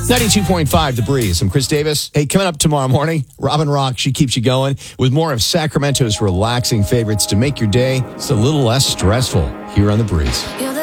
92.5 The Breeze. I'm Chris Davis. Hey, coming up tomorrow morning, Robin Rock, she keeps you going with more of Sacramento's relaxing favorites to make your day just a little less stressful here on The Breeze.